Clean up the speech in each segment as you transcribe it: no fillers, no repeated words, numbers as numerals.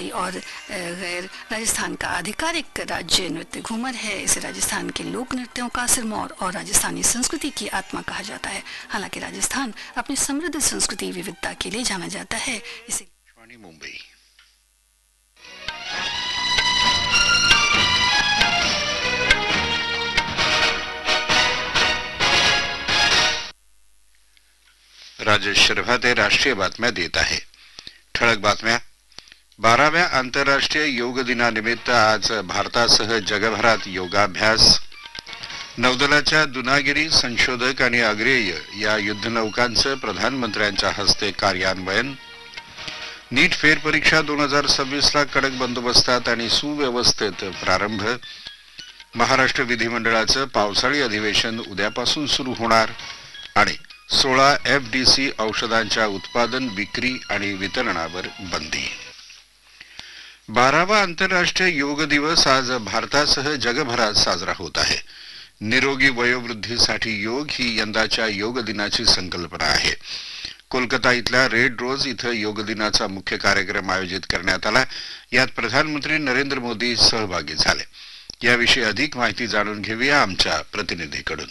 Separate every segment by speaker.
Speaker 1: स्थायी और गैर राजस्थान का आधिकारिक राज्य नृत्य घूमर है। इसे राजस्थान के लोक नृत्यों का सिरमौर और राजस्थानी संस्कृति की आत्मा कहा जाता है। हालांकि राजस्थान अपनी समृद्ध संस्कृति विविधता के लिए जाना जाता है। इसे
Speaker 2: मुंबई राजेश शर्भाते राष्ट्रीय बातम्या देत आहे। ठळक बातम्या। 12व्या आंतरराष्ट्रीय योग दिनानिमित्त आज भारतासह जगभरात योगाभ्यास। नौदलाच्या दुनागिरी संशोधक आणि अग्रेय या युद्धनौकांचं प्रधानमंत्र्यांच्या हस्ते कार्यान्वयन। नीट फेरपरीक्षा 2026 ला कडक बंदोबस्तात आणि सुव्यवस्थेत प्रारंभ। महाराष्ट्र विधिमंडळाचं पावसाळी अधिवेशन उद्यापासून सुरू होणार आणि 16 FDC औषधांच्या उत्पादन, विक्री आणि वितरणावर बंदी। 12वा आंतरराष्ट्रीय योग दिवस आज भारतासह जगभरात साजरा होत आहे। निरोगी वयोवृद्धीसाठी योग ही यंदाच्या योग दिनाची संकल्पना आहे। कोलकाता इथल्या रेड रोज इथं योग दिनाचा मुख्य कार्यक्रम आयोजित करण्यात आला। यात प्रधानमंत्री नरेंद्र मोदी सहभागी झाले। याविषयी अधिक माहिती जाणून घेऊया आमच्या प्रतिनिधीकडून।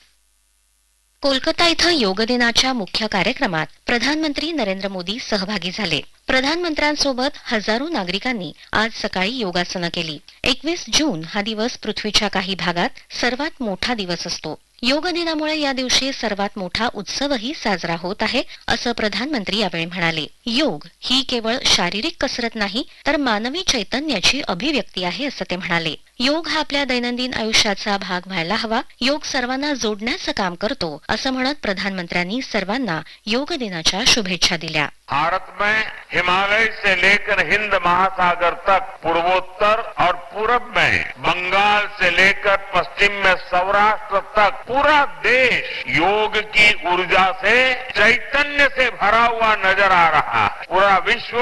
Speaker 3: कोलकाता इथं योग दिनाच्या मुख्य कार्यक्रमात प्रधानमंत्री नरेंद्र मोदी सहभागी झाले। प्रधानमंत्र्यांसोबत हजारो नागरिकांनी आज सकाळी योगासनं केली। 21 जून हा दिवस पृथ्वीच्या काही भागात सर्वात मोठा दिवस असतो। योग दिनामुळे या दिवशी सर्वात मोठा उत्सवही साजरा होत आहे, असं प्रधानमंत्री यावेळी म्हणाले। योग ही केवळ शारीरिक कसरत नाही, तर मानवी चैतन्याची अभिव्यक्ती आहे, असं ते म्हणाले। योग हा आपल्या दैनंदिन आयुष्याचा भाग व्हायला हवा। योग सर्वांना जोडण्याचं काम करतो, असं म्हणत प्रधानमंत्र्यांनी सर्वांना योग दिनाच्या शुभेच्छा दिल्या।
Speaker 4: भारत में हिमालय से लेकर हिंद महासागर तक, पूर्वोत्तर और पूरब में बंगाल से लेकर पश्चिम में सौराष्ट्र तक पूरा देश योग की ऊर्जा से, चैतन्य से भरा हुआ नजर आ रहा है। पूरा विश्व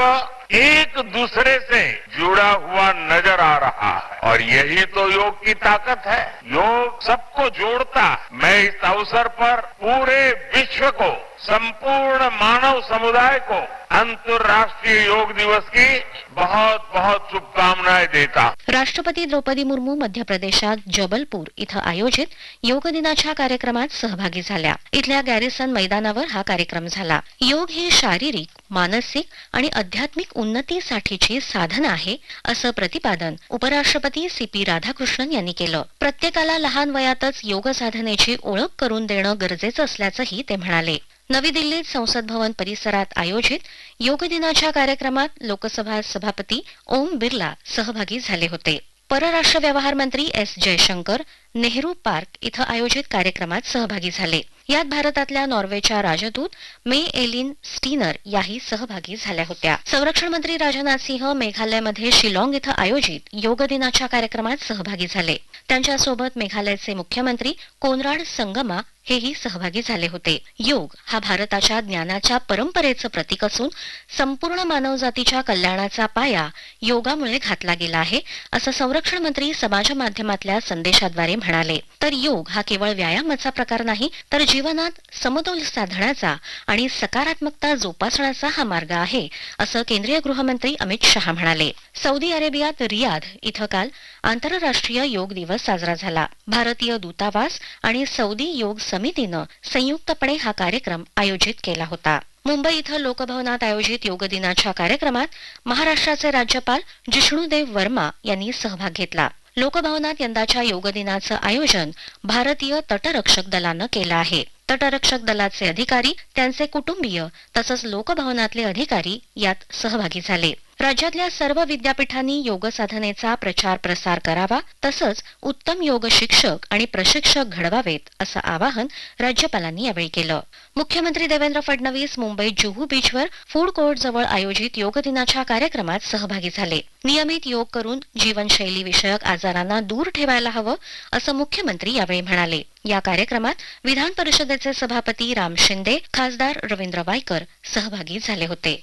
Speaker 4: एक दूसरे से जुड़ा हुआ नजर आ रहा है और यही तो योग की ताकत है। योग सबको जोड़ता। मैं इस अवसर पर पूरे विश्व को, संपूर्ण मानव समुदाय को अंतर्राष्ट्रीय योग दिवस की बहुत बहुत शुभकामनाएं देता।
Speaker 3: राष्ट्रपती द्रौपदी मुर्मू मध्य प्रदेशात जबलपूर इथं आयोजित योग दिनाच्या कार्यक्रमात सहभागी झाल्या। इथल्या गॅरिसन मैदानावर हा कार्यक्रम झाला। योग ही शारीरिक, मानसिक आणि आध्यात्मिक उन्नतीसाठीची साधन आहे, असं प्रतिपादन उपराष्ट्रपती CP राधाकृष्णन यांनी केलं। प्रत्येकाला लहान वयातच योग साधनेची ओळख करून देणं गरजेचं असल्याचंही ते म्हणाले। नवी दिल्लीत संसद भवन परिसरात आयोजित योग दिनाच्या कार्यक्रमात लोकसभा सभापती ओम बिर्ला सहभागी झाले होते। परराष्ट्र व्यवहार मंत्री S जयशंकर नेहरू पार्क इथं आयोजित कार्यक्रमात सहभागी झाले। यात भारतातल्या नॉर्वेच्या राजदूत मे एलिन स्टीनर याही सहभागी झाल्या होत्या। संरक्षण मंत्री राजनाथ सिंह मेघालयमध्ये शिलाँग इथं आयोजित योग दिनाच्या कार्यक्रमात सहभागी झाले। त्यांच्यासोबत मेघालयचे मुख्यमंत्री कोनराड संगमा हेही सहभागी झाले होते। योग हा भारताच्या ज्ञानाच्या परंपरेचं प्रतीक असून संपूर्ण मानवजातीच्या कल्याणाचा पाया योगामुळे घातला गेला आहे, असं संरक्षण मंत्री समाज माध्यमातल्या संदेशाद्वारे म्हणाले। तर योग हा केवळ व्यायामाचा प्रकार नाही, तर जीवनात समतोल साधण्याचा आणि सकारात्मकता जोपासण्याचा हा मार्ग आहे, असं केंद्रीय गृहमंत्री अमित शहा म्हणाले। सौदी अरेबियात रियाध इथं काल आंतरराष्ट्रीय योग दिवस साजरा झाला। भारतीय दूतावास आणि सौदी योग समितीनं संयुक्तपणे हा कार्यक्रम आयोजित केला होता। मुंबई इथं लोकभवनात आयोजित योग दिनाच्या कार्यक्रमात महाराष्ट्राचे राज्यपाल जिष्णुदेव वर्मा यांनी सहभाग घेतला। लोकभवनात यंदाच्या योग दिनाचं आयोजन भारतीय तटरक्षक दलानं केलं आहे। तटरक्षक दलाचे अधिकारी, त्यांचे कुटुंबीय तसंच लोकभवनातले अधिकारी यात सहभागी झाले। राज्यातल्या सर्व विद्यापीठांनी योग साधनेचा प्रचार प्रसार करावा, तसंच उत्तम योग शिक्षक आणि प्रशिक्षक घडवावेत, असं आवाहन राज्यपालांनी यावेळी केलं। मुख्यमंत्री देवेंद्र फडणवीस मुंबईत जुहू बीचवर फूड कोर्ट जवळ आयोजित योग दिनाच्या कार्यक्रमात सहभागी झाले। नियमित योग करून जीवनशैली विषयक आजारांना दूर ठेवायला हवं, असं मुख्यमंत्री यावेळी म्हणाले। या कार्यक्रमात विधान परिषदेचे सभापती राम शिंदे, खासदार रवींद्र वायकर सहभागी झाले होते।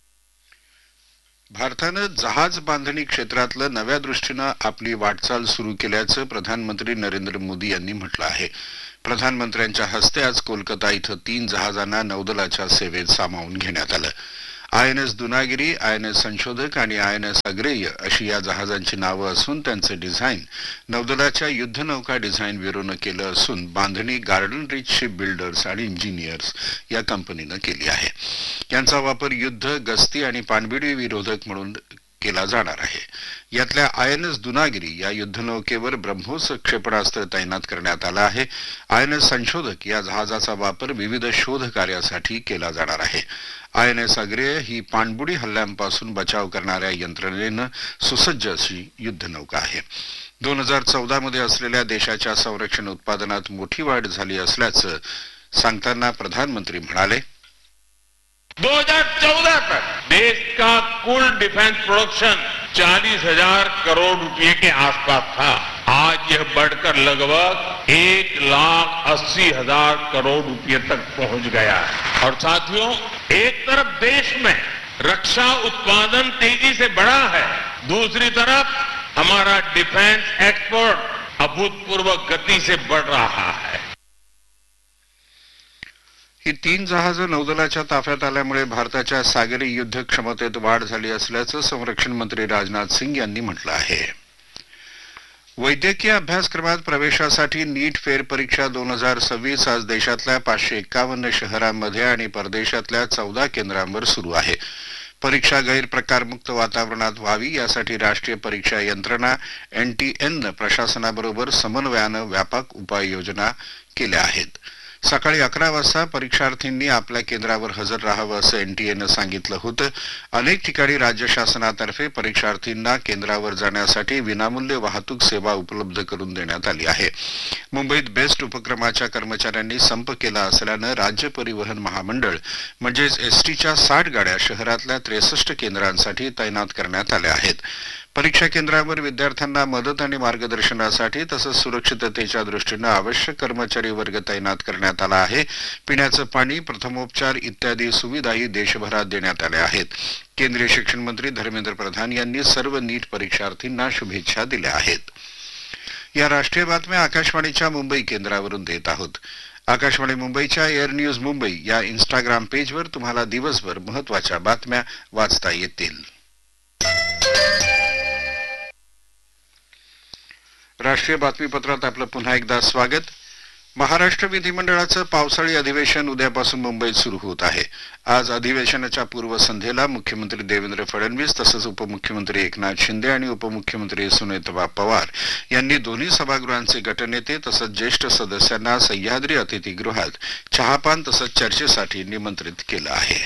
Speaker 2: भारतानं जहाज बांधणी क्षेत्रातलं नव्या दृष्टीनं आपली वाटचाल सुरू केल्याचं प्रधानमंत्री नरेंद्र मोदी यांनी म्हटलं आहे। प्रधानमंत्र्यांच्या हस्ते आज कोलकाता इथं 3 जहाजांना नौदलाच्या सेवेत सामावून घेण्यात आलं। INS दुनागिरी, INS संशोधक आणि INS अग्रेय अशी या जहाजांची नावं असून त्यांचे डिझाईन नौदलाच्या युद्धनौका डिझाईन ब्युरोनं केलं असून बांधणी गार्डन रिच शिप बिल्डर्स आणि इंजिनियर्स या कंपनीनं केली आहे. यांचा वापर युद्ध, गस्ती आणि पाणबुडी विरोधक म्हणून केला जाणार आहे. यातल्या INS दुनागिरी या युद्धनौकेवर ब्रह्मोस क्षेपणास्त्र तैनात करण्यात आलं आहे. INS संशोधक या जहाजाचा वापर विविध शोध कार्यासाठी केला जाणार आहे. INS अग्रेय ही पाणबुडी हल्ल्यांपासून बचाव करणाऱ्या यंत्रणेनं सुसज्ज अशी युद्धनौका आहे. 2014 मध्ये असलेल्या देशाच्या संरक्षण उत्पादनात मोठी वाढ झाली असल्याचं सांगताना प्रधानमंत्री म्हणाले,
Speaker 4: 2014 तक देश का कुल डिफेंस प्रोडक्शन 40,000 करोड़ रुपए के आसपास था. आज यह बढ़कर लगभग 1,80,000 करोड़ रुपए तक पहुंच गया है. और साथियों, एक तरफ देश में रक्षा उत्पादन तेजी से बढ़ा है, दूसरी तरफ हमारा डिफेंस एक्सपोर्ट अभूतपूर्व गति से बढ़ रहा है.
Speaker 2: ही 3 जहाजं नौदलाच्या ताफ्यात आल्यामुळे भारताच्या सागरी युद्ध क्षमतेत वाढ झाली असल्याचं संरक्षण मंत्री राजनाथ सिंग यांनी म्हटलं आहे. वैद्यकीय अभ्यासक्रमात प्रवेशासाठी नीट फेरपरीक्षा 2026 आज देशातल्या 551 शहरांमध्ये आणि परदेशातल्या 14 केंद्रांवर सुरू आहे. परीक्षा गैरप्रकारमुक्त वातावरणात व्हावी यासाठी राष्ट्रीय परीक्षा यंत्रणा NTN प्रशासनाबरोबर समन्वयानं व्यापक उपाययोजना केल्या आहेत. सकाळी 11 वाजता परीक्षार्थींनी आपल्या केंद्रावर हजर राहावं असं NTAनं सांगितलं होतं. अनेक ठिकाणी राज्य शासनातर्फे परीक्षार्थींना केंद्रावर जाण्यासाठी विनामूल्य वाहतूक सेवा उपलब्ध करून देण्यात आली आहे. मुंबईत बेस्ट उपक्रमाच्या कर्मचाऱ्यांनी संप केला असल्यानं राज्य परिवहन महामंडळ म्हणजेच STच्या 60 गाड्या शहरातल्या 63 केंद्रांसाठी तैनात करण्यात आल्या आहेत. परीक्षा केंद्रावर विद्यार्थ्यांना मदत आणि मार्गदर्शनासाठी तसंच सुरक्षिततेच्या दृष्टीनं आवश्यक कर्मचारी वर्ग तैनात करण्यात आला आहे. पिण्याचं पाणी, प्रथमोपचार इत्यादी सुविधाही देशभरात देण्यात आल्या आहेत. केंद्रीय शिक्षण मंत्री धर्मेंद्र प्रधान यांनी सर्व नीट परीक्षार्थींना शुभेच्छा दिल्या आहेत. या राष्ट्रीय बातम्या आकाशवाणीच्या मुंबई केंद्रावरून देत आहोत. आकाशवाणी मुंबईच्या एअर न्यूज मुंबई या इंस्टाग्राम पेजवर तुम्हाला दिवसभर महत्वाच्या बातम्या वाचता येतील. राष्ट्रीय बातमीपत्रात आपलं पुन्हा एकदा स्वागत. महाराष्ट्र विधिमंडळाचं पावसाळी अधिवेशन उद्यापासून मुंबईत सुरू होत आहे. आज अधिवेशनाच्या पूर्वसंध्येला मुख्यमंत्री देवेंद्र फडणवीस तसंच उपमुख्यमंत्री एकनाथ शिंदे आणि उपमुख्यमंत्री सुनेत्रा पवार यांनी दोन्ही सभागृहांचे गटनेते तसंच ज्येष्ठ सदस्यांना सह्याद्री अतिथीगृहात चहापान तसंच चर्चेसाठी निमंत्रित केलं आहे.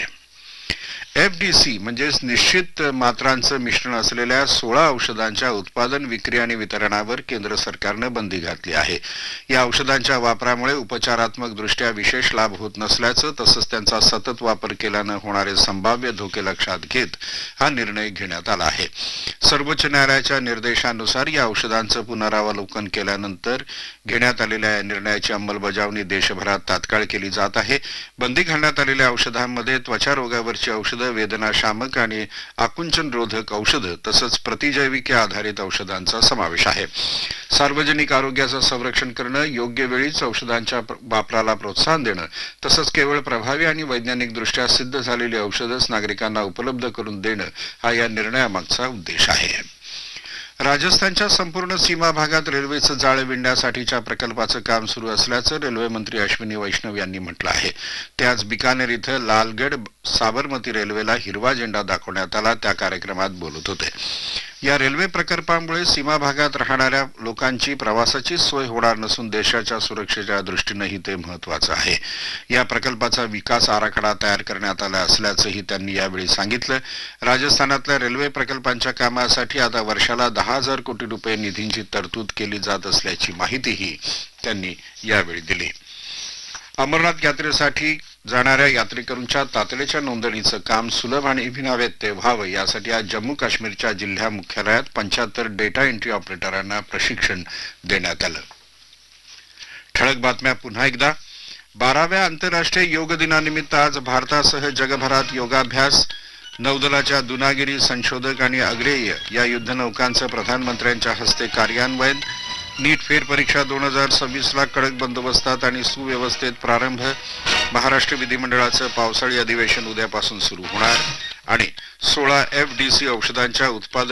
Speaker 2: FDC म्हणजेच निश्चित मात्रांचं मिश्रण असलेल्या 16 औषधांच्या उत्पादन, विक्री आणि वितरणावर केंद्र सरकारनं बंदी घातली आहे. या औषधांच्या वापरामुळे उपचारात्मक दृष्ट्या विशेष लाभ होत नसल्याचं तसंच त्यांचा सतत वापर केल्यानं होणारे संभाव्य धोके लक्षात घेत हा निर्णय घेण्यात आला आहे. सर्वोच्च न्यायालयाच्या निर्देशानुसार या औषधांचं पुनरावलोकन केल्यानंतर घेण्यात आलेल्या या निर्णयाची अंमलबजावणी देशभरात तात्काळ केली जात आहे. बंदी घालण्यात आलेल्या औषधांमध्ये त्वचा रोगावरची औषधं, वेदनाशामक आणि आकुंचनरोधक औषधं तसंच प्रतिजैविके आधारित औषधांचा समावेश आहे. सार्वजनिक आरोग्याचं संरक्षण करणं, योग्य वेळीच औषधांच्या वापराला प्रोत्साहन देणं तसंच केवळ प्रभावी आणि वैज्ञानिकदृष्ट्या सिद्ध झालेली औषधच नागरिकांना उपलब्ध करून देणं हा या निर्णयामागचा उद्देश आहे. राजस्थानच्या संपूर्ण सीमा भागात रेल्वेचं जाळं विणण्यासाठीच्या प्रकल्पाचं काम सुरू असल्याचं रेल्वे मंत्री अश्विनी वैष्णव यांनी म्हटलं आहे. ते आज बिकानेर इथं लालगड साबरमती रेल्वेला हिरवा झेंडा दाखवण्यात आला त्या कार्यक्रमात बोलत होते. या रेल्वे प्रकल्पामुळे सीमा भागात राहणाऱ्या लोकांची प्रवासाची सोय होणार नसून देशाच्या सुरक्षेच्या दृष्टीनंही ते महत्वाचं आहे. या प्रकल्पाचा विकास आराखडा तयार करण्यात आला असल्याचंही त्यांनी यावेळी सांगितलं. राजस्थानातल्या रेल्वे प्रकल्पांच्या कामासाठी आता वर्षाला 10,000 कोटी रुपये निधींची तरतूद केली जात असल्याची माहितीही त्यांनी यावेळी दिली. अमरनाथ यात्रेसाठी जाणाऱ्या यात्रेकरूंच्या तातडीच्या नोंदणीचं काम सुलभ आणि विनाव्यत्यय व्हावं यासाठी आज जम्मू काश्मीरच्या जिल्हा मुख्यालयात 75 डेटा एंट्री ऑपरेटरांना प्रशिक्षण देण्यात आलं. ठळक बातम्या पुन्हा एकदा. 12व्या आंतरराष्ट्रीय योग दिनानिमित्त आज भारतासह जगभरात योगाभ्यास. नौदलाच्या दुनागिरी, संशोधक आणि अग्रेय या युद्धनौकांचं प्रधानमंत्र्यांच्या हस्ते कार्यान्वयन. नीट फेरपरीक्षा 2026ला कडक बंदोबस्तात आणि सुव्यवस्थेत प्रारंभ. महाराष्ट्र विधिमंडळाचं पावसाळी अधिवेशन उद्यापासून सुरू होणार. आणि 16 FDC औषधांच्या उत्पादन